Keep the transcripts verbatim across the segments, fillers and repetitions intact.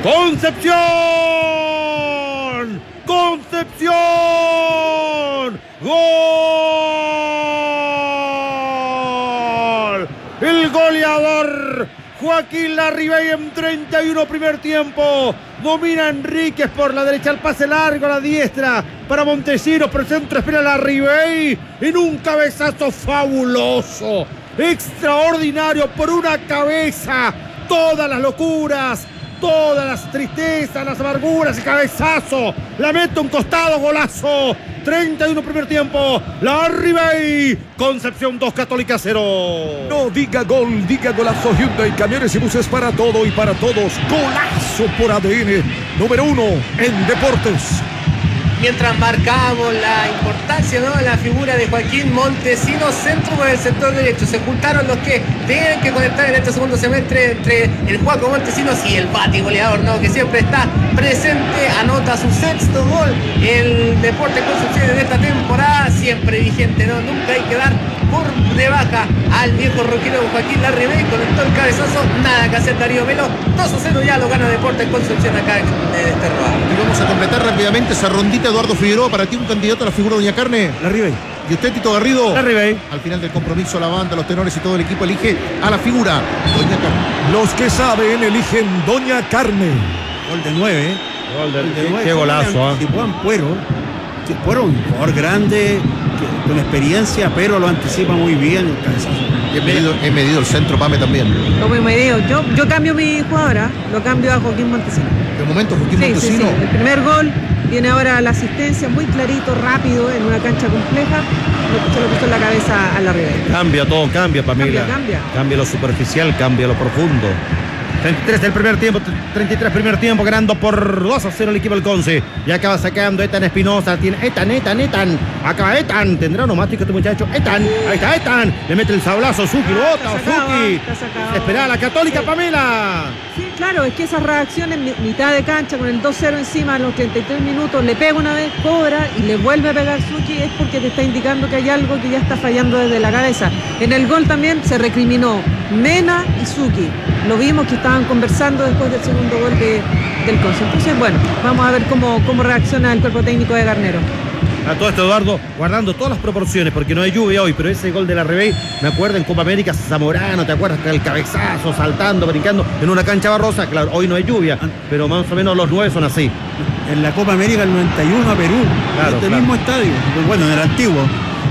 Concepción. Concepción. Gol. El goleador Joaquín Larribey en treinta y uno primer tiempo. Domina Enríquez por la derecha, el pase largo a la diestra para Montesinos, pero el centro espera Larribey en un cabezazo fabuloso, extraordinario, por una cabeza. Todas las locuras, todas las tristezas, las amarguras, el cabezazo, la mete a un costado, golazo. treinta y uno primer tiempo, Larribey. Concepción dos, Católica cero. No diga gol, diga golazo. Hyundai, camiones y buses para todo y para todos. Golazo por A D N, número uno en deportes. Mientras marcamos la importancia, ¿no?, de la figura de Joaquín Montesinos, centro por el sector derecho. Se juntaron los que tienen que conectar en este segundo semestre entre el Joaquín Montesinos y el Bati goleador, ¿no?, que siempre está presente, anota su sexto gol. El Deporte Concepción de esta temporada, siempre vigente, ¿no? Nunca hay que dar por de baja al viejo roquero Joaquín Larribey. Conectó el cabezazo, nada que hacer Darío Melo. dos a cero ya lo gana Deportes Concepción acá en este robo. Y vamos a completar rápidamente esa rondita. Eduardo Figueroa, para ti un candidato a la figura Doña Carne. Larribey. ¿Y usted, Tito Garrido? Larribey. Al final del compromiso, la banda, los tenores y todo el equipo elige a la figura Doña Carne. Los que saben eligen Doña Carne. Gol de nueve, ¿eh? Gol de, Gol de qué, nueve. qué golazo, ¿ah? Tipo Ampuero. Ampuero, un jugador grande, que, con experiencia, pero lo anticipa muy bien el cabezazo. Y he medido, he medido el centro, Pame, también. Lo muy medido. Yo, yo cambio mi jugadora, lo cambio a Joaquín Montesinos. De momento, Joaquín Sí, sí, Montesinos. sí. El primer gol tiene ahora la asistencia, muy clarito, rápido, en una cancha compleja. Se lo puso en la cabeza a Larribey. Cambia todo, cambia, Pamela. Cambia, cambia. Cambia lo superficial, cambia lo profundo. treinta y tres del primer tiempo, treinta y tres primer tiempo, ganando por dos a cero el equipo del Conce. Y acaba sacando Etan Espinosa. Tiene Etan, Etan, Etan. Acaba Etan. ¿Tendrá neumático este muchacho? Etan. Ahí está Etan. Le mete el sablazo. Suki lo bota. Suki. Esperá la Católica, sí. Pamela. Sí, claro, es que esas reacciones, mitad de cancha con el dos cero encima a los treinta y tres minutos, le pega una vez, cobra y le vuelve a pegar Suki, es porque te está indicando que hay algo que ya está fallando desde la cabeza. En el gol también se recriminó Mena y Suki. Lo vimos que estaban conversando después del segundo gol de, del Conce. Entonces, bueno, vamos a ver cómo, cómo reacciona el cuerpo técnico de Garnero. A todo esto, Eduardo, guardando todas las proporciones, porque no hay lluvia hoy, pero ese gol de Larribey, me acuerdo en Copa América, Zamorano, ¿te acuerdas? El cabezazo, saltando, brincando en una cancha barrosa. Claro, hoy no hay lluvia, pero más o menos los nueve son así. En la Copa América el noventa y uno a Perú, claro, en este claro. mismo estadio, bueno, en el antiguo,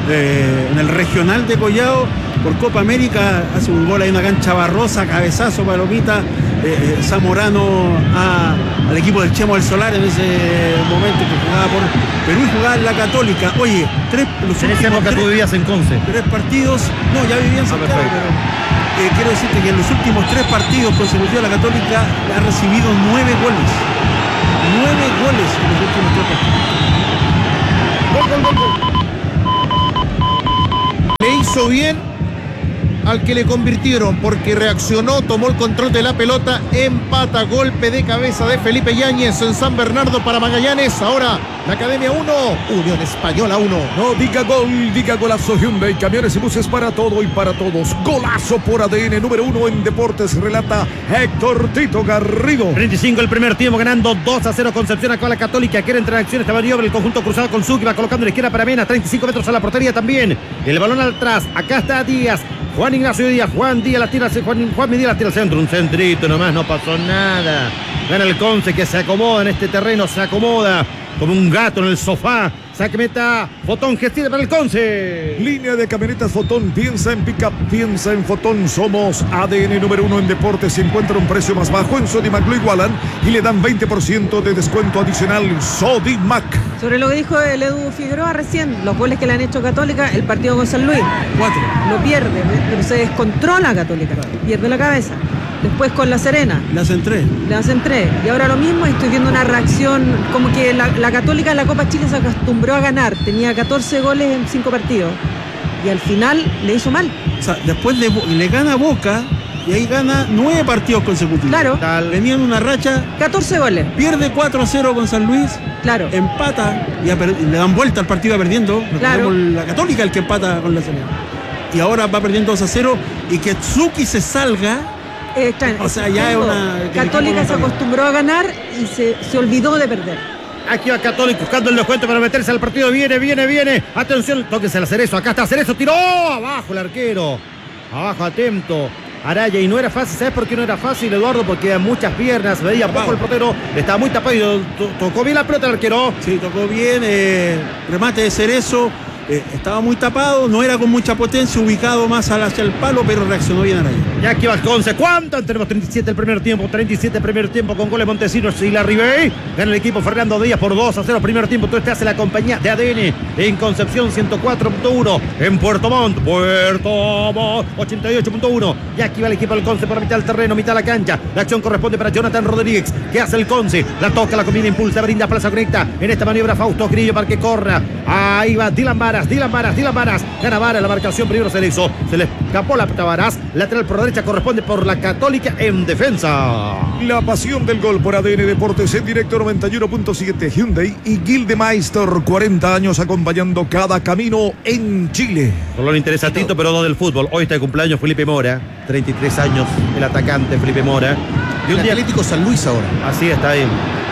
eh, en el regional de Collao, por Copa América, hace un gol ahí en una cancha barrosa, cabezazo, palomita, eh, eh, Zamorano a, al equipo del Chemo del Solar en ese momento que jugaba por Perú y jugaba en la Católica. Oye, tres, los En esa época tres, tú vivías en Conce. tres partidos, no, ya vivía en Santiago, perfecto. pero eh, quiero decirte que en los últimos tres partidos consecutivos la Católica ha recibido nueve goles. Nueve goles en los últimos tres partidos. Gol, gol, gol, gol. Le hizo bien al que le convirtieron, porque reaccionó, tomó el control de la pelota, empata, golpe de cabeza de Felipe Yáñez en San Bernardo para Magallanes. Ahora la Academia uno, Unión Española uno. No diga gol, diga golazo. Hyundai, camiones y buses para todo y para todos. Golazo por A D N, número uno en deportes, relata Héctor Tito Garrido. treinta y cinco el primer tiempo, ganando dos a cero Concepción. Acá la Católica quiere entrar en acción esta maniobra. El conjunto cruzado con Suki va colocando a la izquierda para Mena, treinta y cinco metros a la portería también. El balón atrás, acá está Díaz. Juan Ignacio Díaz, Juan Díaz la tira, Juan, Juan Díaz la tira al centro, un centrito nomás, no pasó nada. Gana el Conce, que se acomoda en este terreno, se acomoda como un gato en el sofá. Saque meta, Fotón, gestión para el Conce. Línea de camionetas Fotón, piensa en pickup, piensa en Fotón. Somos A D N número uno en deportes. Si encuentra un precio más bajo en Sodimac lo igualan y le dan veinte por ciento de descuento adicional. Sodimac. Sobre lo que dijo el Edu Figueroa recién, los goles que le han hecho Católica, el partido con San Luis. Cuatro. Lo pierde, pero se descontrola Católica, pierde la cabeza. Después con La Serena, Le hacen tres. le hacen tres. Y ahora lo mismo, y estoy viendo una reacción como que la, la Católica en la Copa Chile se acostumbró a ganar. Tenía catorce goles en cinco partidos. Y al final le hizo mal. O sea, después le, le gana Boca y ahí gana nueve partidos consecutivos. Claro. Venía en una racha, catorce goles. pierde cuatro a cero con San Luis. Claro. Empata y, a per- y le dan vuelta al partido perdiendo. Claro. La Católica el que empata con la Serena. Y ahora va perdiendo dos a cero y que Tsuki se salga Es extraño. O sea, ya es una- que el equipo Católica no se está bien. acostumbró a ganar y se, se olvidó de perder. Aquí va Católico buscando el descuento para meterse al partido. Viene, viene, viene. Atención, tóquese al Cerezo. Acá está Cerezo. Tiró abajo el arquero. Abajo, atento. Araya, y no era fácil. ¿Sabes por qué no era fácil, Eduardo? Porque a muchas piernas. Veía poco el portero. Estaba muy tapado y to- tocó bien la pelota el arquero. Sí, tocó bien, eh, remate de Cerezo, eh, estaba muy tapado, no era con mucha potencia, ubicado más hacia el palo, pero reaccionó bien Araya. Y aquí va el Conce. ¿Cuánto? Tenemos treinta y siete el primer tiempo. treinta y siete el primer tiempo con goles Montesinos y la Ribey. Gana el equipo Fernando Díaz por dos a cero. Primer tiempo. Tú estás en la compañía de A D N en Concepción ciento cuatro punto uno. En Puerto Montt. Puerto Montt ochenta y ocho punto uno. Y aquí va el equipo del Conce por mitad del terreno, mitad de la cancha. La acción corresponde para Jonathan Rodríguez. ¿Qué hace el Conce? La toca, la combina, impulsa, brinda, plaza conecta. En esta maniobra Fausto Grillo para que corra. Ahí va Dylan Varas, Dylan Varas, Dylan Varas. Gana Varas la marcación. Primero Cerezo. Se le escapó la pelota a Varas. Lateral por derecha corresponde por la Católica en defensa. La pasión del gol por A D N Deportes en directo noventa y uno punto siete Hyundai y Gildemeister, cuarenta años acompañando cada camino en Chile. Color interesantito, pero no del fútbol. Hoy está de cumpleaños Felipe Mora, treinta y tres años, el atacante Felipe Mora. Y El un día, Atlético San Luis ahora. así está ahí.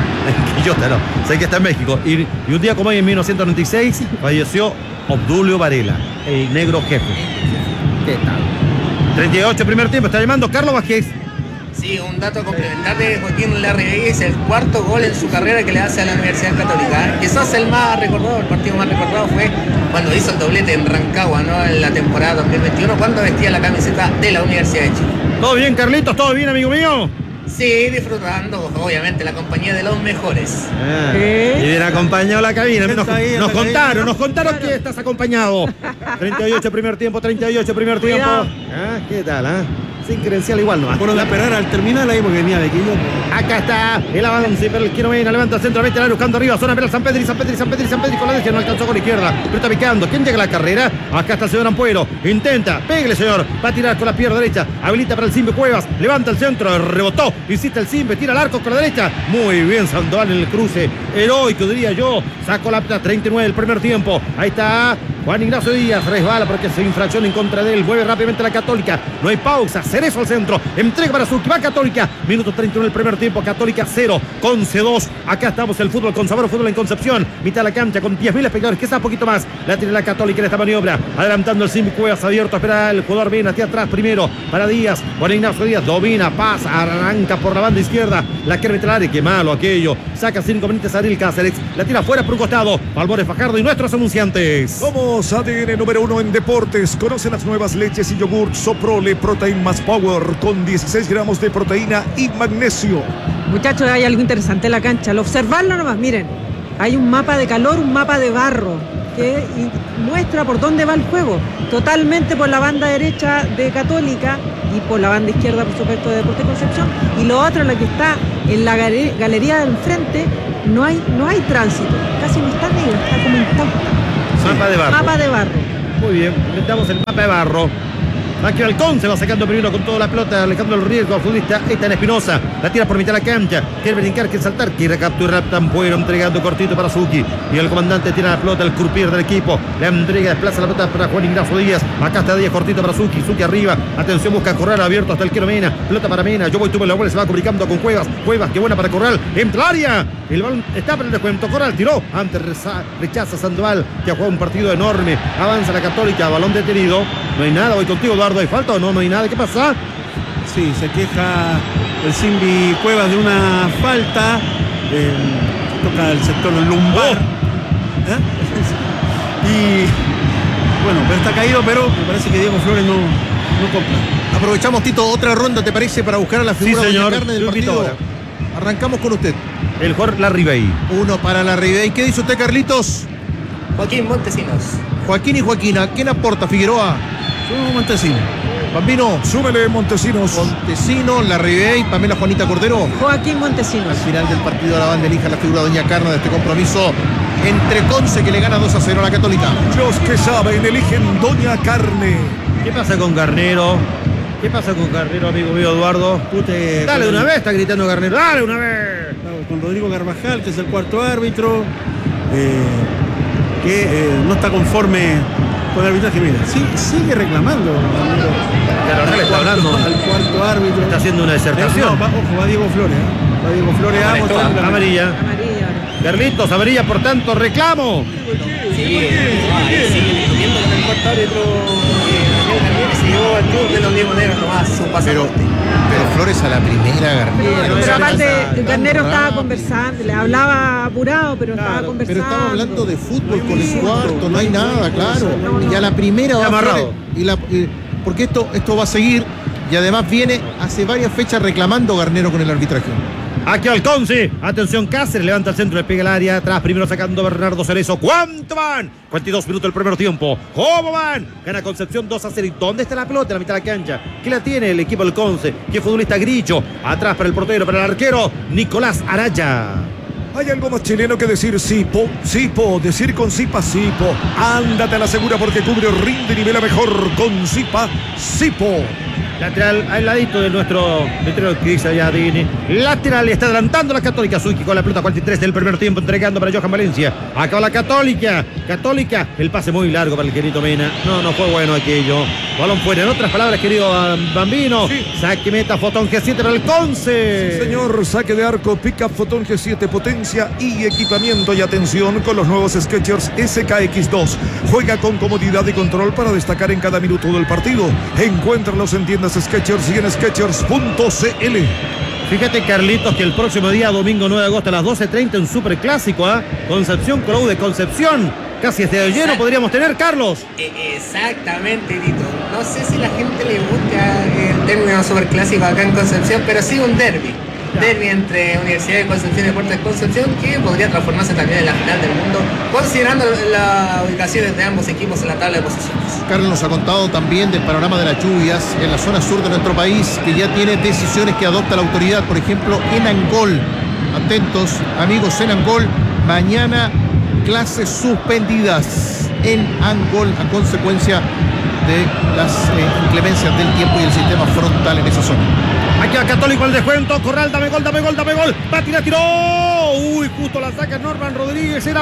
En Quillota, no. Sé que está en México. Y, y un día como hoy, en mil novecientos noventa y seis, falleció Obdulio Varela, el negro jefe. ¿Qué tal? treinta y ocho primer tiempo. Está llamando Carlos Vázquez. Sí, un dato complementar de Joaquín Larribey es el cuarto gol en su carrera que le hace a la Universidad Católica. Quizás el más recordado, el partido más recordado fue cuando hizo el doblete en Rancagua, ¿no? En la temporada dos mil veintiuno, cuando vestía la camiseta de la Universidad de Chile. ¿Todo bien, Carlitos? ¿Todo bien, amigo mío? Sí, disfrutando, obviamente, la compañía de los mejores. Ah, ¿Eh? y bien acompañado la cabina. Nos, Está ahí, nos está ahí. contaron, nos contaron que estás acompañado. treinta y ocho primer tiempo, treinta y ocho primer tiempo. Cuidado. Ah, ¿qué tal, ah? Sin credencial igual nomás. Fueron a esperar al terminal ahí porque venía de Quillota. Acá está el avance, pero el Quirovena levanta el centro, mete la buscando arriba, zona penal, San Pedro y San Pedro y San Pedro y San Pedro con la derecha, no alcanzó con la izquierda, pero está picando. ¿Quién llega a la carrera? Acá está el señor Ampuero, intenta, pégale señor, va a tirar con la pierna derecha, habilita para el Simbe Cuevas, levanta el centro, rebotó, insiste el Simbe, tira el arco con la derecha, muy bien Sandoval en el cruce, heroico diría yo, sacó la treinta y nueve del primer tiempo, ahí está Juan Ignacio Díaz, resbala porque se infracción en contra de él, mueve rápidamente la Católica, no hay pausa, Cerezo al centro, entrega para Suki, va Católica, minuto treinta y uno del primer tiempo, Católica cero, Conce dos, acá estamos el fútbol con sabor, fútbol en Concepción, mitad de la cancha con diez mil espectadores, quizás poquito más, la tiene la Católica en esta maniobra, adelantando el Simbi Cuevas, abierto, espera el jugador bien hacia atrás primero, para Díaz, Juan Ignacio Díaz, domina, pasa, arranca por la banda izquierda, la quiere meter al área, qué malo aquello, saca cinco minutos Ariel Cáceres, la tira fuera por un costado, Albores Fajardo y nuestros anunciantes. Somos A D N número uno en deportes. Conoce las nuevas leches y yogur Soprole Protein más Power con dieciséis gramos de proteína y magnesio. Muchachos, hay algo interesante en la cancha. Al observarlo nomás, miren, hay un mapa de calor, un mapa de barro que y- muestra por dónde va el juego. Totalmente por la banda derecha de Católica y por la banda izquierda, por supuesto, de Deportes Concepción. Y lo otro, la que está en la gale- galería del frente, no hay, no hay tránsito. Casi no está negra, está como intacta. Mapa de barro. Mapa de barro. Muy bien, inventamos el mapa de barro. Aquí Alcón se va sacando primero con toda la pelota, alejando el riesgo al futbolista Ethan Espinosa. La tira por mitad de la cancha. Quiere brincar, quiere saltar, quiere capturar Tampuero, entregando cortito para Suki. Y el comandante tira la pelota, el croupier del equipo. La entrega, desplaza la pelota para Juan Ignacio Díaz. Acá está Díaz, cortito para Suki. Suki arriba. Atención, busca Corral abierto hasta el Quiero Mena. Pelota para Mena. Yo voy, tuve la bola, se va comunicando con Cuevas. Cuevas, qué buena para Corral. Entra al área. El balón está para el descuento. Corral tiró. Antes reza- rechaza Sandoval, que ha jugado un partido enorme. Avanza la Católica, balón detenido. No hay nada. Voy contigo, Eduardo. ¿Hay falta o no? No hay nada. ¿Qué pasa? Sí, se queja el Simbi Cuevas de una falta. eh, toca el sector lumbar. ¿Eh? Y bueno, pero está caído, pero me parece que Diego Flores no, no compra. Aprovechamos, Tito, otra ronda, ¿te parece? Para buscar a la Sí, figura de señor. carne del Yo invito partido. ahora. Arrancamos con usted. El jugador Larribey. Uno para la Ribey. ¿Qué dice usted, Carlitos? Joaquín Montesinos. Joaquín y Joaquina. ¿Quién aporta? Figueroa. Somos Montesino. Bambino. Súmele Montesinos. Montesino, la Ribey, Pamela Juanita Cordero. Joaquín Montesinos. Al final del partido la banda elija la figura de Doña Carna de este compromiso entre Conce, que le gana dos a cero a la Católica. Los que saben eligen Doña Carne. ¿Qué pasa con Garnero? ¿Qué pasa con Garnero, amigo mío Eduardo? Pute, Dale de con- una vez, está gritando Garnero. Dale una vez. Con Rodrigo Carvajal, que es el cuarto árbitro, eh, que eh, no está conforme con el arbitraje. Mira, sí, sigue reclamando. Claro, ahora le está hablando al cuarto árbitro. Está haciendo una desertación. No, va, ojo, va Diego Flores. ¿eh? Va Diego Flores a mostrar amarilla. Amarilla. Carlitos, amarilla, por tanto, reclamo. Sí, sigue discutiendo con el cuarto árbitro. Se llevó al club de los limoneros nomás su pasaporte. Pero Flores a la primera, Garnero. Pero aparte, Tan Garnero estaba bravo. conversando, le hablaba apurado, pero Claro, estaba conversando. Pero estaba hablando de fútbol con el cuarto, no hay nada, claro. Y a la primera va amarrado. Flores, y la, y- porque esto, esto va a seguir y además viene hace varias fechas reclamando Garnero con el arbitraje. Aquí al Conce. Atención, Cáceres levanta el centro, le pega el área. Atrás, primero sacando Bernardo Cerezo. ¿Cuánto van? cuarenta y dos minutos del primer tiempo. ¿Cómo van? Gana Concepción dos a cero. ¿Y dónde está la pelota? En la mitad de la cancha. ¿Qué la tiene el equipo del Conce? ¿Qué futbolista Grillo? Atrás para el portero, para el arquero, Nicolás Araya. Hay algo más chileno que decir Sipo, Sipo, decir con Sipa, Sipo. Ándate a la segura porque cubre, rinde y nivela mejor con Sipa, Sipo. Lateral al ladito de nuestro letrero que dice allá Dini. Lateral, está adelantando la Católica. Suiki con la pelota, cuarenta y tres del primer tiempo, entregando para Johan Valencia. Acaba la Católica. Católica, el pase muy largo para el querido Mena. No, no fue bueno aquello. Balón fuera. En otras palabras, querido Bambino. Sí. Saque meta, Fotón G siete para el Conce. Señor, saque de arco, Pickup Fotón G siete, potencia y equipamiento. Y atención con los nuevos Skechers S K X dos. Juega con comodidad y control para destacar en cada minuto del partido. Encuéntralos en tiendas Skechers y en skechers punto c l. Fíjate, Carlitos, que el próximo día, domingo nueve de agosto a las doce treinta, un superclásico, ¿ah? Concepción Cloud de Concepción. Casi este de lleno podríamos tener, Carlos. Eh, Exactamente, Tito. No sé si la gente le gusta el término superclásico acá en Concepción, pero sí un derbi. Derbi entre Universidad de Concepción y Deportes Concepción, que podría transformarse también en la final del mundo, considerando las ubicaciones de ambos equipos en la tabla de posiciones. Carlos nos ha contado también del panorama de las lluvias en la zona sur de nuestro país, que ya tiene decisiones que adopta la autoridad. Por ejemplo, en Angol. Atentos, amigos, en Angol. Mañana clases suspendidas en Angol a consecuencia de las eh, inclemencias del tiempo y el sistema frontal en esa zona. Aquí a Católico el descuento. Corral, dame gol, dame gol, dame gol. Va a tirar, tiró. Uy, justo la saca Norman Rodríguez. Era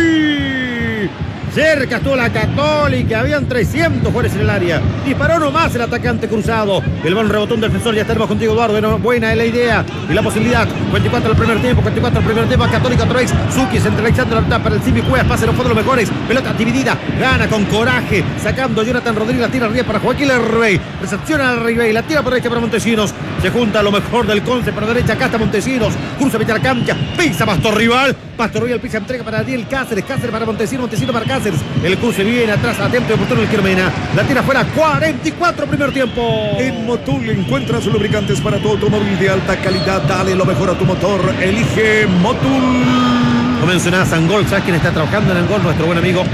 gol. Cerca estuvo la Católica. Habían trescientos jugadores en el área. Disparó nomás el atacante cruzado. El balón rebotó un defensor. Ya estaremos contigo, Eduardo. Bueno, buena es la idea y la posibilidad. cuarenta y cuatro al primer tiempo. cuarenta y cuatro al primer tiempo. Católica otra vez. Zuki centralizando la pelota para el Simi Cuevas. Pase no fue de los mejores. Pelota dividida. Gana con coraje. Sacando Jonathan Rodríguez. La tira arriba para Joaquín Lerrey. Recepciona a Ribey. La tira por derecha para Montesinos. Se junta lo mejor del Conce para derecha. Acá está Montesinos. Cruza mitad de la cancha. Pisa Pastor Rival. Pastor Rival pisa. Entrega para Ariel Cáceres. Cáceres para Montesinos. Montesinos para Cáceres. El cruce viene atrás a tiempo de oportuno el Quirmena. La tira fuera. cuarenta y cuatro primer tiempo. En Motul encuentras lubricantes para tu automóvil de alta calidad. Dale lo mejor a tu motor. Elige Motul. No mencionabas a Angol. ¿Sabes quién está trabajando en Angol? Nuestro buen amigo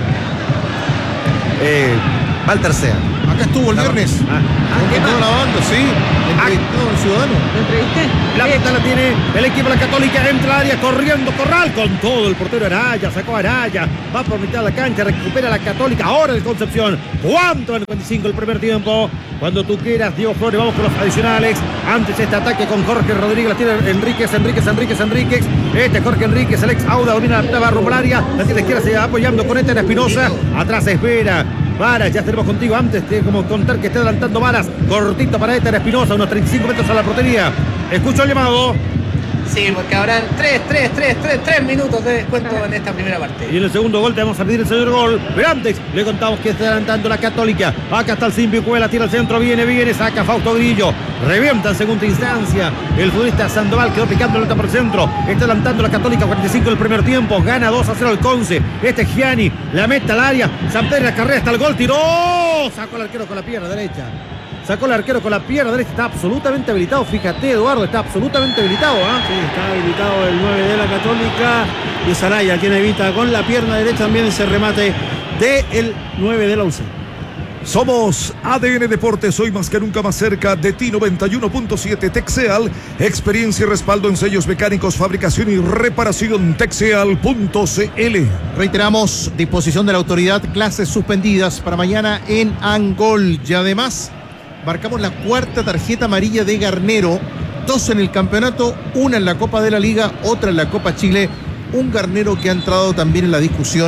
eh, Walter Sea. Acá estuvo el viernes. Ah, Con toda la banda, sí. Entrevistado al ciudadano. ¿Lo entrevisté? La Sí. pelota la tiene el equipo de la Católica, entra al área, corriendo Corral con todo el portero Araya, sacó a Araya, va por mitad de la cancha, recupera la Católica, ahora el Concepción. ¿Cuánto en el cuarenta y cinco el primer tiempo? Cuando tú quieras, Diego Flores, vamos con los adicionales. Antes este ataque con Jorge Rodríguez, la tiene Enríquez, Enríquez, Enríquez, Enríquez. Este Jorge Enríquez, el ex Auda, domina la pelota, va rumbo al área, la tiene izquierda, se va apoyando con este en Espinosa, atrás espera. Varas, ya tenemos contigo antes de como contar que está adelantando Varas, cortito para Éter Espinosa, unos treinta y cinco metros a la portería. Escucho el llamado. Sí, porque habrán tres, tres, tres, tres, tres minutos de descuento en esta primera parte. Y en el segundo gol te vamos a pedir el señor gol. Pero antes le contamos que está adelantando la Católica. Acá está el Simbi Cuela, tira al centro, viene, viene, saca Fausto Grillo. Revienta en segunda instancia. El futbolista Sandoval quedó picando la pelota por el centro. Está adelantando la Católica, cuarenta y cinco del primer tiempo. Gana dos a cero el Conce. Este es Gianni, la meta al área. San Pedro la carrera hasta el gol, tiró. Sacó al arquero con la pierna derecha. Sacó el arquero con la pierna derecha. Está absolutamente habilitado. Fíjate, Eduardo, está absolutamente habilitado. ¿eh? Sí, está habilitado el nueve de la Católica. Y es Araya quien evita con la pierna derecha también ese remate del nueve de la U C. Somos A D N Deportes, hoy más que nunca más cerca de ti. Noventa y uno punto siete Texeal, experiencia y respaldo en sellos mecánicos, fabricación y reparación. Texeal punto c l. Reiteramos, disposición de la autoridad, clases suspendidas para mañana en Angol. Y además, marcamos la cuarta tarjeta amarilla de Garnero. Dos en el campeonato, una en la Copa de la Liga, otra en la Copa Chile. Un Garnero que ha entrado también en la discusión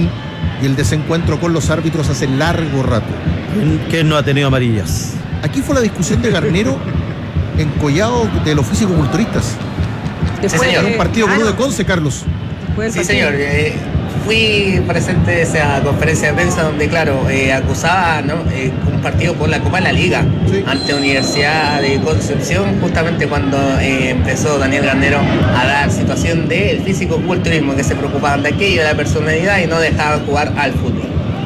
y el desencuentro con los árbitros hace largo rato. Que no ha tenido amarillas. Aquí fue la discusión de Garnero en Collao de los físico-culturistas. Sí, señor. En un partido con Ah, uno no. de Conce, Carlos. Después del Sí, partido. señor. Eh, fui presente de esa conferencia de prensa donde, claro, eh, acusaba, ¿no? eh, un partido por la Copa de la Liga Sí. ante Universidad de Concepción, justamente cuando eh, empezó Daniel Garnero a dar situación del físico-culturismo, que se preocupaban de aquello, de la personalidad y no dejaban jugar al fútbol.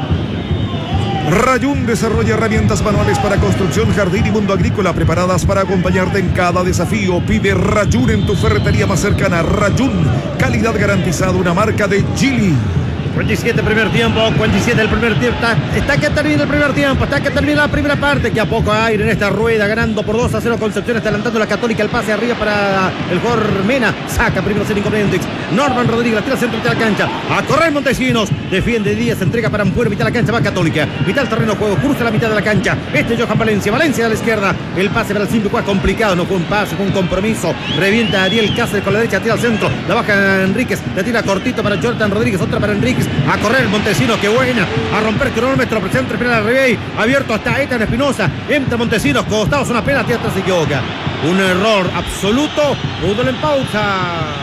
Rayún desarrolla herramientas manuales para construcción, jardín y mundo agrícola preparadas para acompañarte en cada desafío. Pide Rayún en tu ferretería más cercana. Rayún, calidad garantizada, una marca de Geely. cuarenta y siete primer tiempo, cuarenta y siete el primer tiempo. Está, está que termina el primer tiempo, está que termina la primera parte. Que a poco aire en esta rueda, ganando por dos a cero Concepción, está adelantando la Católica. El pase arriba para el jugador Mena. Saca primero sin inconvenientes. Norman Rodríguez la tira al centro de la cancha. A correr Montesinos. Defiende Díaz, entrega para Ampuero. Mitad de la cancha va Católica. Mitad del terreno de juego, cruza la mitad de la cancha. Este es Johan Valencia. Valencia a la izquierda. El pase para el cinco cuatro complicado. No fue un pase, fue un compromiso. Revienta a Ariel Cáceres con la derecha, tira al centro. La baja Enríquez. La tira cortito para Jordan Rodríguez. Otra para Enríquez. A correr Montesinos, qué buena. A romper cronómetro. Presenta primera Ribey. Abierto hasta Ethan Espinosa. Entra Montesinos. Costados una pena. Tira atrás, se equivoca. Un error absoluto. Fútbol en pausa.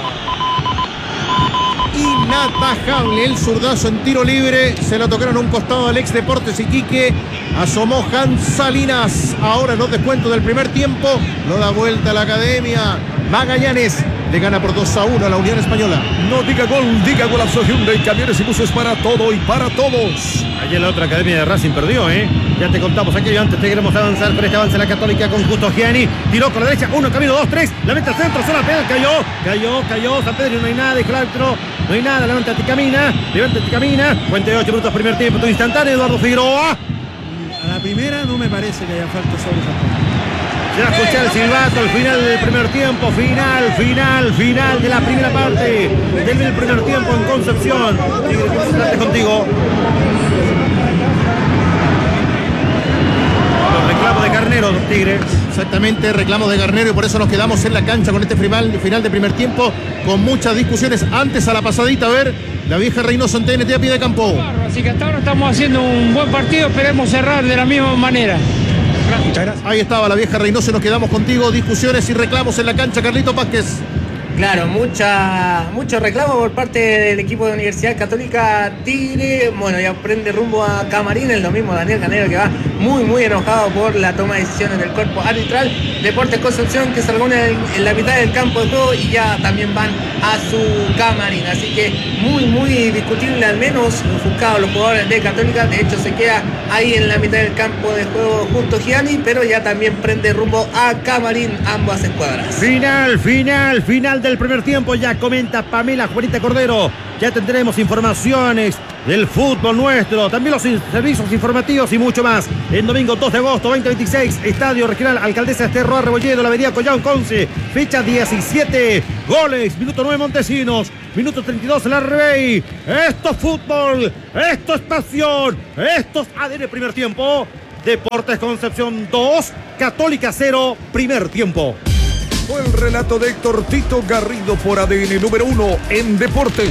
Inatajable el zurdazo en tiro libre. Se lo tocaron a un costado al ex Deportes Iquique. Asomó Hans Salinas. Ahora en los descuentos del primer tiempo. Lo da vuelta a la academia. Magallanes le gana por dos a uno a la Unión Española. No diga gol, diga golazo. Hyundai, camiones y buses para todo y para todos. Ayer la otra academia de Racing perdió, ¿eh? Ya te contamos aquello antes. Te queremos avanzar con este avance la Católica con Justo Gianni. Tiró con la derecha. Uno, camino, dos, tres. La mete al centro. Zona penal. Cayó. Cayó, cayó. San Pedro. No hay nada. Dijo el árbitro. No hay nada. Levántate y camina. Levántate y camina. cuarenta y ocho minutos primer tiempo. Todo instantáneo. Eduardo Figueroa. A la primera no me parece que haya falta sobre esa forma. Se va a escuchar el silbato al final del primer tiempo. Final, final, final de la primera parte del primer tiempo en Concepción. Tigre, qué importante contigo. Los reclamos de Carnero, Tigre. Exactamente, reclamos de Garnero y por eso nos quedamos en la cancha con este final, final de primer tiempo con muchas discusiones. Antes a la pasadita, a ver, la vieja Reynoso en T N T a pie de campo. Así que hasta ahora estamos haciendo un buen partido, esperemos cerrar de la misma manera. Muchas gracias. Ahí estaba la vieja Reynoso, nos quedamos contigo. Discusiones y reclamos en la cancha, Carlito Vázquez. Claro, mucha, mucho reclamo por parte del equipo de Universidad Católica Tigre. Bueno, ya prende rumbo a Camarín, es lo mismo Daniel Garnero, que va muy, muy enojado por la toma de decisiones del cuerpo arbitral. Deportes Concepción, que se reúne en, en la mitad del campo de juego y ya también van a su camarín. Así que muy, muy discutible, al menos ofuscados los jugadores de Católica. De hecho, se queda ahí en la mitad del campo de juego junto a Gianni, pero ya también prende rumbo a Camarín ambas escuadras. Final, final, final del primer tiempo. Ya comenta Pamela Juanita Cordero. Ya tendremos informaciones del fútbol nuestro, también los servicios informativos y mucho más. El domingo dos de agosto veinte veintiséis, Estadio Regional Alcaldesa Esterroa Rebolledo, la avenida Collao Conce, fecha diecisiete, goles, minuto nueve Montesinos, minuto treinta y dos la Ribey. Esto es fútbol, esto es pasión, esto es A D N primer tiempo. Deportes Concepción dos, Católica cero, primer tiempo. Fue el relato de Héctor Tito Garrido por A D N número uno en Deportes.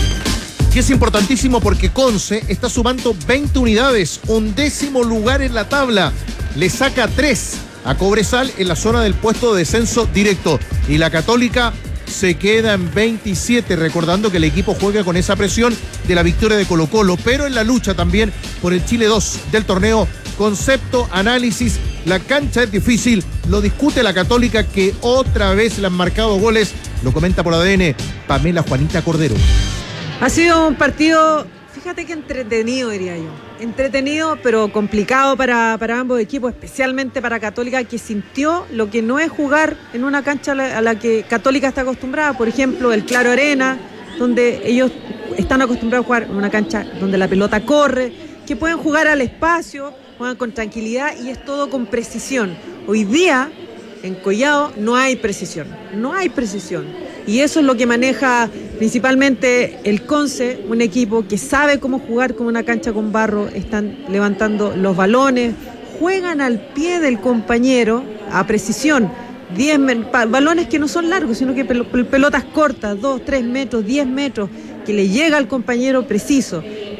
Y es importantísimo porque Conce está sumando veinte unidades, un décimo lugar en la tabla. Le saca tres a Cobresal en la zona del puesto de descenso directo. Y la Católica se queda en veintisiete, recordando que el equipo juega con esa presión de la victoria de Colo-Colo, pero en la lucha también por el Chile dos del torneo. Concepto, análisis, la cancha es difícil, lo discute la Católica, que otra vez le han marcado goles. Lo comenta por A D N Pamela Juanita Cordero. Ha sido un partido, fíjate que entretenido, diría yo. Entretenido, pero complicado para, para ambos equipos, especialmente para Católica, que sintió lo que no es jugar en una cancha a la, a la que Católica está acostumbrada. Por ejemplo, el Claro Arena, donde ellos están acostumbrados a jugar en una cancha donde la pelota corre, que pueden jugar al espacio, juegan con tranquilidad y es todo con precisión. Hoy día, en Collao, no hay precisión, no hay precisión. Y eso es lo que maneja principalmente el Conce, un equipo que sabe cómo jugar con una cancha con barro, están levantando los balones, juegan al pie del compañero a precisión, diez balones que no son largos, sino que pel pelotas cortas, dos, tres metros, diez metros, que le llega al compañero preciso.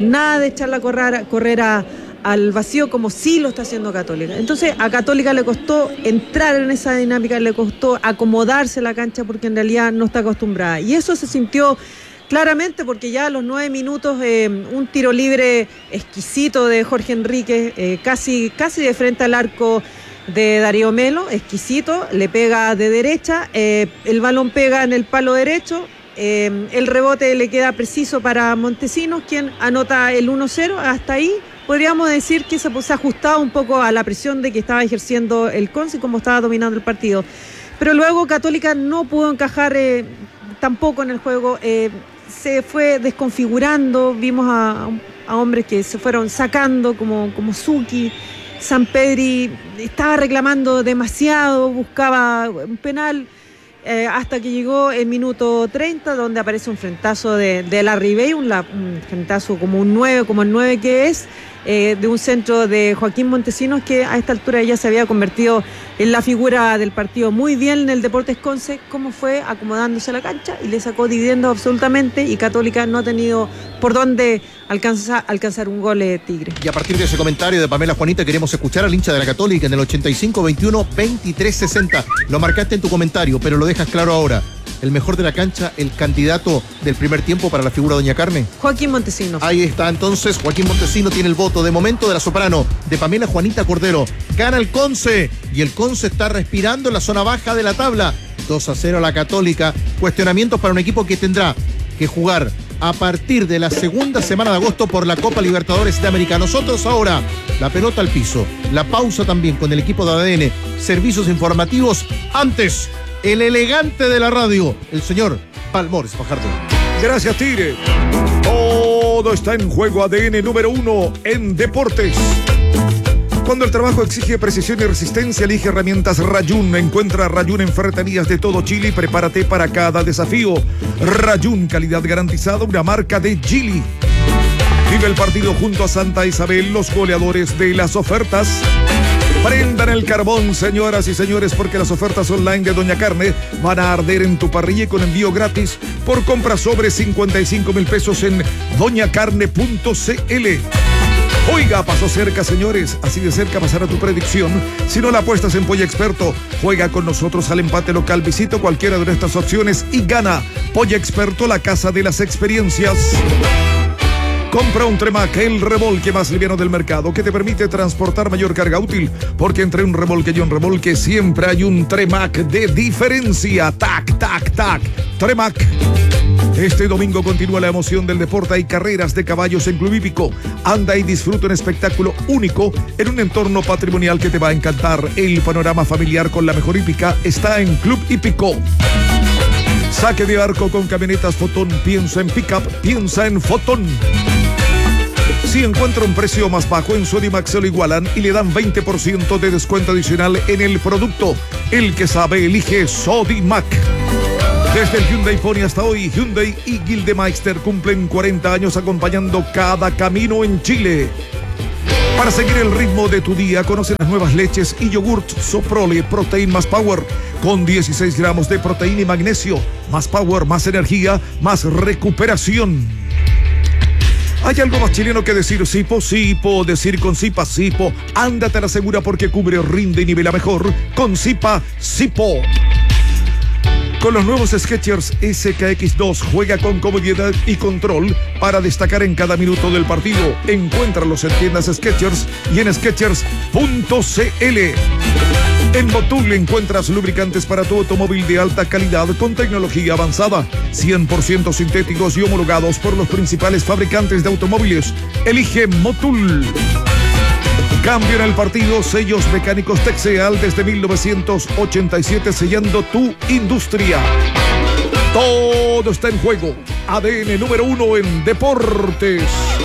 nada de echarla a correr, correr a, al vacío como sí lo está haciendo Católica. Entonces a Católica le costó entrar en esa dinámica, le costó acomodarse a la cancha porque en realidad no está acostumbrada. Y eso se sintió claramente porque ya a los nueve minutos eh, un tiro libre exquisito de Jorge Enríquez, eh, casi, casi de frente al arco de Darío Melo, exquisito, le pega de derecha, eh, el balón pega en el palo derecho, eh, el rebote le queda preciso para Montesinos, quien anota el uno cero. Hasta ahí podríamos decir que se, se ajustaba un poco a la presión de que estaba ejerciendo el Conce, como estaba dominando el partido. Pero luego Católica no pudo encajar eh, tampoco en el juego, eh, se fue desconfigurando, vimos a, a hombres que se fueron sacando como, como Zucchi. Sampedri estaba reclamando demasiado, buscaba un penal, eh, hasta que llegó el minuto treinta, donde aparece un frentazo de, de Larribey, un, un frentazo como un nueve, como el nueve que es, eh, de un centro de Joaquín Montesinos, que a esta altura ya se había convertido en la figura del partido. Muy bien en el Deportes Conce, cómo fue acomodándose a la cancha y le sacó dividendo absolutamente, y Católica no ha tenido por dónde alcanzar, alcanzar un gol de Tigre. Y a partir de ese comentario de Pamela Juanita queremos escuchar al hincha de la Católica en el ochenta y cinco veintiuno veintitrés sesenta. Lo marcaste en tu comentario, pero lo dejas claro ahora. El mejor de la cancha, el candidato del primer tiempo para la figura Doña Carmen. Joaquín Montesinos. Ahí está, entonces Joaquín Montesinos tiene el voto de momento de la soprano, de Pamela Juanita Cordero. Gana el Conce y el Conce está respirando en la zona baja de la tabla. dos a cero a la Católica. Cuestionamientos para un equipo que tendrá que jugar a partir de la segunda semana de agosto por la Copa Libertadores de América. Nosotros ahora, la pelota al piso, la pausa también con el equipo de A D N, servicios informativos. Antes, el elegante de la radio, el señor Palmores Fajardo. Gracias, Tigre. Todo está en juego. A D N número uno en deportes. Cuando el trabajo exige precisión y resistencia, elige herramientas Rayun. Encuentra Rayun en ferreterías de todo Chile y prepárate para cada desafío. Rayun, calidad garantizada, una marca de Gili. Vive el partido junto a Santa Isabel, los goleadores de las ofertas. Prendan el carbón, señoras y señores, porque las ofertas online de Doña Carne van a arder en tu parrilla con envío gratis por compra sobre cincuenta y cinco mil pesos en doña carne punto c l. Oiga, pasó cerca, señores. Así de cerca pasará tu predicción. Si no la apuestas en Polla Experto, juega con nosotros al empate local. Visita cualquiera de estas opciones y gana. Polla Experto, la casa de las experiencias. Compra un Tremac, el remolque más liviano del mercado, que te permite transportar mayor carga útil, porque entre un remolque y un remolque siempre hay un Tremac de diferencia. Tac, tac, tac. Tremac. Este domingo continúa la emoción del deporte. Hay carreras de caballos en Club Hípico. Anda y disfruta un espectáculo único en un entorno patrimonial que te va a encantar. El panorama familiar con la mejor hípica está en Club Hípico. Saque de arco con camionetas Fotón. Piensa en pickup, piensa en Fotón. Si encuentra un precio más bajo en Sodimac, se lo igualan y le dan veinte por ciento de descuento adicional en el producto. El que sabe elige Sodimac. Desde el Hyundai Pony hasta hoy, Hyundai y Gildemeister cumplen cuarenta años acompañando cada camino en Chile. Para seguir el ritmo de tu día, conoce las nuevas leches y yogurt Soprole Protein más Power, con dieciséis gramos de proteína y magnesio. Más power, más energía, más recuperación. ¿Hay algo más chileno que decir Sipo? Sipo, decir con Sipa, Sipo. Ándate a la segura porque cubre, rinde y nivela mejor. Con Sipa, Sipo. Con los nuevos Skechers S K X dos, juega con comodidad y control para destacar en cada minuto del partido. Encuéntralos en tiendas Skechers y en skechers punto c l. En Motul encuentras lubricantes para tu automóvil de alta calidad con tecnología avanzada, cien por ciento sintéticos y homologados por los principales fabricantes de automóviles. Elige Motul. Cambio en el partido, sellos mecánicos Texeal desde mil novecientos ochenta y siete, sellando tu industria. Todo está en juego. A D N número uno en deportes.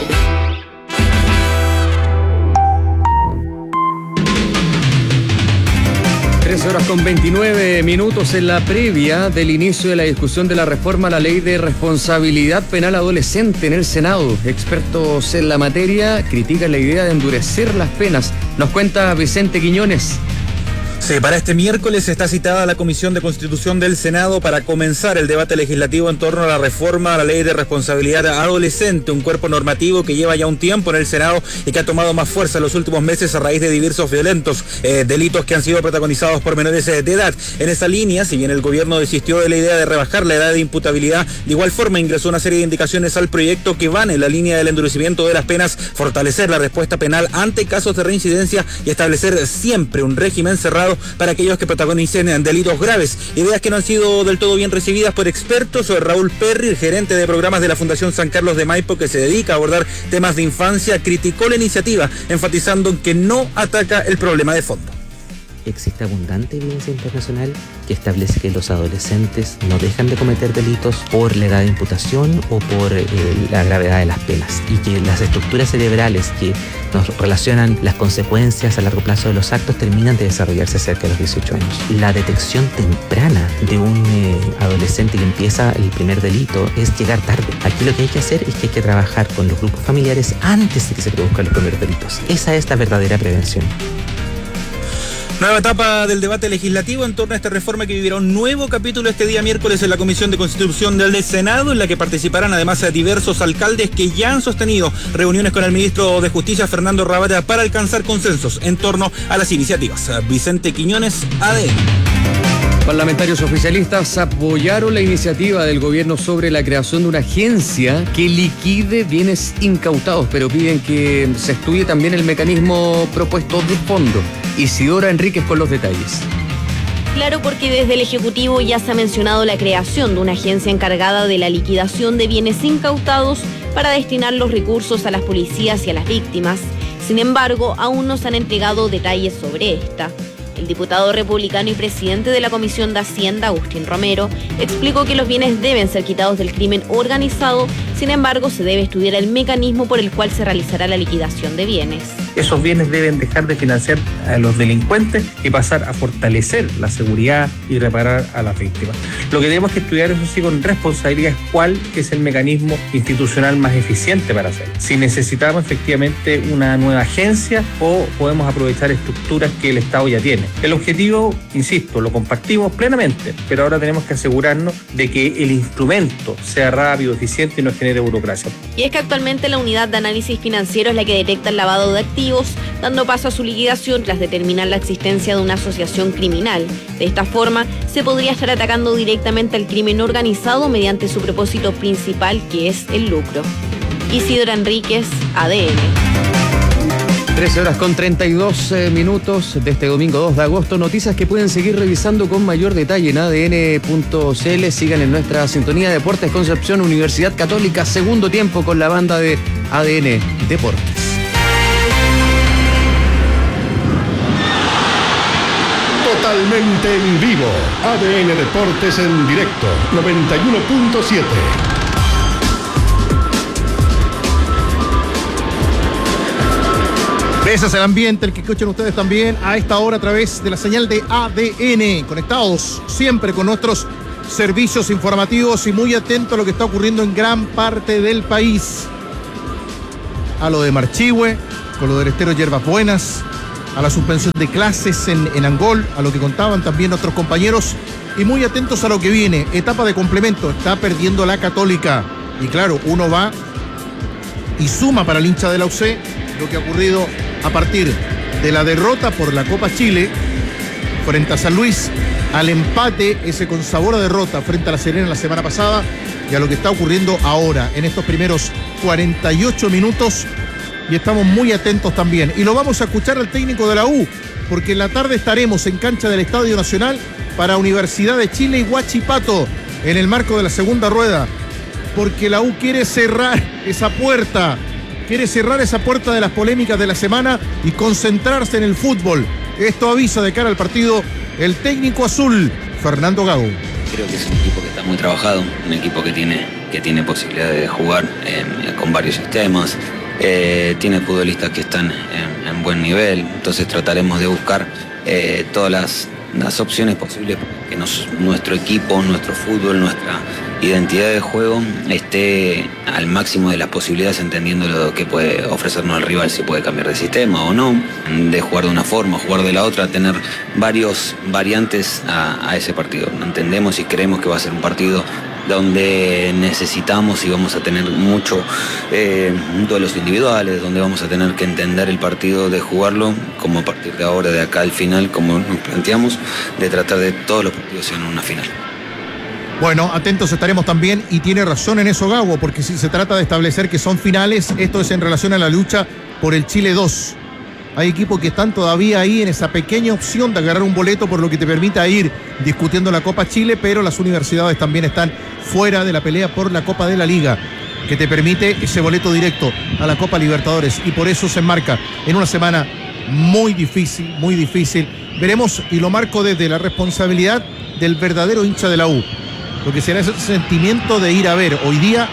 tres horas con veintinueve minutos en la previa del inicio de la discusión de la reforma a la ley de responsabilidad penal adolescente en el Senado. Expertos en la materia critican la idea de endurecer las penas. Nos cuenta Vicente Quiñones. Sí, para este miércoles está citada la Comisión de Constitución del Senado para comenzar el debate legislativo en torno a la reforma a la Ley de Responsabilidad Adolescente, un cuerpo normativo que lleva ya un tiempo en el Senado y que ha tomado más fuerza en los últimos meses a raíz de diversos violentos eh, delitos que han sido protagonizados por menores de edad. En esa línea, si bien el gobierno desistió de la idea de rebajar la edad de imputabilidad, de igual forma ingresó una serie de indicaciones al proyecto que van en la línea del endurecimiento de las penas, fortalecer la respuesta penal ante casos de reincidencia y establecer siempre un régimen cerrado para aquellos que protagonicen delitos graves. Ideas que no han sido del todo bien recibidas por expertos. Raúl Perry, el gerente de programas de la Fundación San Carlos de Maipo, que se dedica a abordar temas de infancia, criticó la iniciativa, enfatizando en que no ataca el problema de fondo. Existe abundante evidencia internacional que establece que los adolescentes no dejan de cometer delitos por la edad de imputación o por eh, la gravedad de las penas, y que las estructuras cerebrales que nos relacionan las consecuencias a largo plazo de los actos terminan de desarrollarse cerca de los dieciocho años. La detección temprana de un eh, adolescente que empieza el primer delito es llegar tarde. Aquí lo que hay que hacer es que hay que trabajar con los grupos familiares antes de que se produzcan los primeros delitos. Esa es la verdadera prevención. Nueva etapa del debate legislativo en torno a esta reforma que vivirá un nuevo capítulo este día miércoles en la Comisión de Constitución del Senado, en la que participarán además diversos alcaldes que ya han sostenido reuniones con el ministro de Justicia, Fernando Rabada, para alcanzar consensos en torno a las iniciativas. Vicente Quiñones, A D N. Parlamentarios oficialistas apoyaron la iniciativa del gobierno sobre la creación de una agencia que liquide bienes incautados, pero piden que se estudie también el mecanismo propuesto de fondo. Isidora Enríquez con los detalles. Claro, porque desde el Ejecutivo ya se ha mencionado la creación de una agencia encargada de la liquidación de bienes incautados para destinar los recursos a las policías y a las víctimas. Sin embargo, aún no se han entregado detalles sobre esta. El diputado republicano y presidente de la Comisión de Hacienda, Agustín Romero, explicó que los bienes deben ser quitados del crimen organizado, sin embargo, se debe estudiar el mecanismo por el cual se realizará la liquidación de bienes. Esos bienes deben dejar de financiar a los delincuentes y pasar a fortalecer la seguridad y reparar a las víctimas. Lo que tenemos que estudiar, eso sí, con responsabilidad es cuál es el mecanismo institucional más eficiente para hacerlo. Si necesitamos efectivamente una nueva agencia o podemos aprovechar estructuras que el Estado ya tiene. El objetivo, insisto, lo compartimos plenamente, pero ahora tenemos que asegurarnos de que el instrumento sea rápido, eficiente y no genere burocracia. Y es que actualmente la unidad de análisis financiero es la que detecta el lavado de activos, dando paso a su liquidación tras determinar la existencia de una asociación criminal. De esta forma, se podría estar atacando directamente al crimen organizado mediante su propósito principal, que es el lucro. Isidora Enríquez, A D N. trece horas con treinta y dos eh, minutos de este domingo dos de agosto. Noticias que pueden seguir revisando con mayor detalle en A D N punto C L. Sigan en nuestra sintonía de Deportes Concepción, Universidad Católica, segundo tiempo con la banda de A D N Deportes. Totalmente en vivo. A D N Deportes en directo. noventa y uno punto siete. Ese es el ambiente, el que escuchan ustedes también a esta hora a través de la señal de A D N. Conectados siempre con nuestros servicios informativos y muy atentos a lo que está ocurriendo en gran parte del país. A lo de Marchihue, con lo del estero Hierbas Buenas, a la suspensión de clases en, en Angol, a lo que contaban también otros compañeros, y muy atentos a lo que viene. Etapa de complemento, está perdiendo la Católica. Y claro, uno va y suma para el hincha de la U C lo que ha ocurrido a partir de la derrota por la Copa Chile frente a San Luis, al empate, ese con sabor a derrota frente a La Serena la semana pasada, y a lo que está ocurriendo ahora en estos primeros cuarenta y ocho minutos. Y estamos muy atentos también. Y lo vamos a escuchar al técnico de la U, porque en la tarde estaremos en cancha del Estadio Nacional para Universidad de Chile y Huachipato, en el marco de la segunda rueda, porque la U quiere cerrar esa puerta, quiere cerrar esa puerta de las polémicas de la semana y concentrarse en el fútbol. Esto avisa de cara al partido el técnico azul, Fernando Gago. Creo que es un equipo que está muy trabajado, un equipo que tiene, que tiene posibilidades de jugar eh, con varios sistemas. Eh, tiene futbolistas que están en, en buen nivel, entonces trataremos de buscar eh, todas las las opciones posibles, que nos, nuestro equipo, nuestro fútbol, nuestra identidad de juego esté al máximo de las posibilidades, entendiendo lo que puede ofrecernos el rival, si puede cambiar de sistema o no, de jugar de una forma, jugar de la otra, tener varios variantes a, a ese partido. Entendemos y creemos que va a ser un partido donde necesitamos y vamos a tener mucho eh, duelos individuales, donde vamos a tener que entender el partido, de jugarlo como a partir de ahora, de acá al final, como nos planteamos, de tratar de todos los partidos sean una final. Bueno, atentos estaremos también, y tiene razón en eso Gago, porque si se trata de establecer que son finales, esto es en relación a la lucha por el Chile dos. Hay equipos que están todavía ahí en esa pequeña opción de agarrar un boleto, por lo que te permita ir discutiendo la Copa Chile, pero las universidades también están fuera de la pelea por la Copa de la Liga, que te permite ese boleto directo a la Copa Libertadores, y por eso se enmarca en una semana muy difícil, muy difícil. Veremos, y lo marco desde la responsabilidad del verdadero hincha de la U, lo que será ese sentimiento de ir a ver hoy día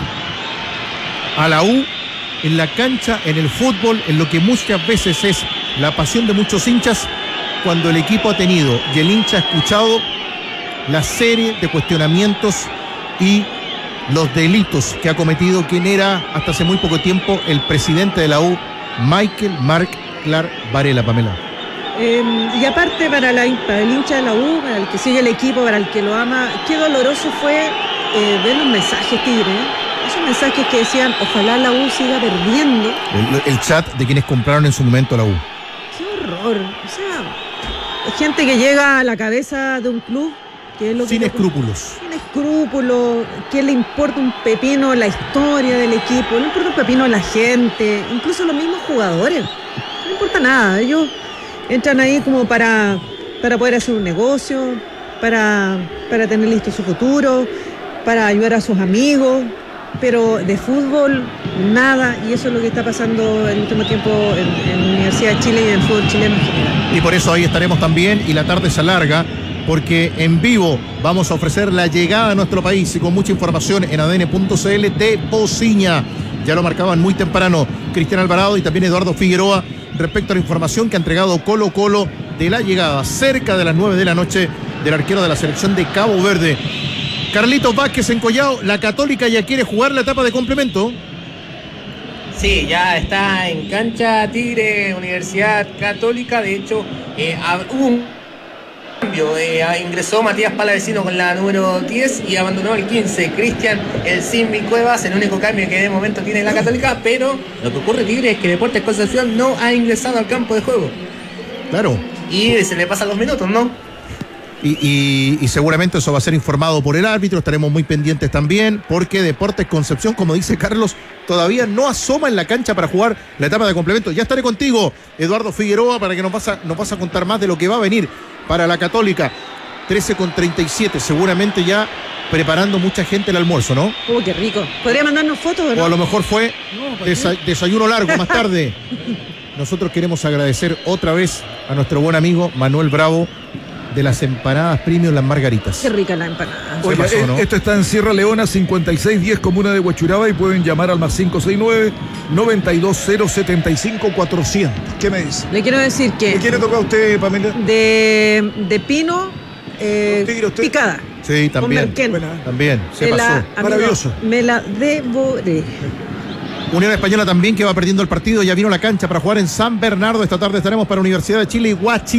a la U en la cancha, en el fútbol, en lo que muchas veces es la pasión de muchos hinchas, cuando el equipo ha tenido y el hincha ha escuchado la serie de cuestionamientos y los delitos que ha cometido quien era hasta hace muy poco tiempo el presidente de la U, Michael Marc Clark Varela, Pamela. Eh, y aparte para, la, para el hincha de la U, para el que sigue el equipo, para el que lo ama, qué doloroso fue eh, ver los mensajes, Tigre, ¿eh? Esos mensajes que decían, ojalá la U siga perdiendo. El, el chat de quienes compraron en su momento la U. Qué horror. O sea, hay gente que llega a la cabeza de un club que es lo sin que escrúpulos. Sin escrúpulos. ¿Qué le importa un pepino la historia del equipo? No le importa un pepino la gente, incluso los mismos jugadores. No le importa nada. Ellos entran ahí como para, para poder hacer un negocio, para, para tener listo su futuro, para ayudar a sus amigos. Pero de fútbol, nada, y eso es lo que está pasando en el último tiempo en, en la Universidad de Chile y en el fútbol chileno en general. Y por eso ahí estaremos también, y la tarde se alarga, porque en vivo vamos a ofrecer la llegada a nuestro país, y con mucha información en A D N punto C L de Pociña. Ya lo marcaban muy temprano Cristian Alvarado y también Eduardo Figueroa respecto a la información que ha entregado Colo Colo de la llegada cerca de las nueve de la noche del arquero de la selección de Cabo Verde. Carlitos Vázquez en Collao, la Católica ya quiere jugar la etapa de complemento. Sí, ya está en cancha Tigre, Universidad Católica. De hecho, eh, hubo un cambio. Eh, ingresó Matías Palavecino con la número diez y abandonó el quince. Cristian El Simbi Cuevas, el único cambio que de momento tiene la Católica. Pero lo que ocurre, Tigre, es que Deportes Concepción no ha ingresado al campo de juego. Claro. Y se le pasan los minutos, ¿no? Y, y, y seguramente eso va a ser informado por el árbitro, estaremos muy pendientes también, porque Deportes Concepción, como dice Carlos, todavía no asoma en la cancha para jugar la etapa de complemento. Ya estaré contigo, Eduardo Figueroa, para que nos vas a, nos vas a contar más de lo que va a venir para la Católica. trece con treinta y siete, seguramente ya preparando mucha gente el almuerzo, ¿no? Oh, qué rico. ¿Podría mandarnos fotos o no? O a lo mejor fue no, desa desayuno largo más tarde. Nosotros queremos agradecer otra vez a nuestro buen amigo Manuel Bravo, de las empanadas premium Las Margaritas. Qué rica la empanada. Oiga, pasó, ¿no? Esto está en Sierra Leona, cincuenta y seis diez, comuna de Huachuraba, y pueden llamar al más cinco seis nueve, nueve dos cero, siete cinco cuatrocientos. ¿Qué me dice? Le quiero decir que... ¿Qué quiere tocar usted, Pamela? De, de pino eh, ¿Usted, usted? picada. Sí, también. También, se me pasó. La, Maravilloso. Amigo, me la devoré. Unión Española también, que va perdiendo el partido, ya vino a la cancha para jugar en San Bernardo. Esta tarde estaremos para Universidad de Chile y Huachi.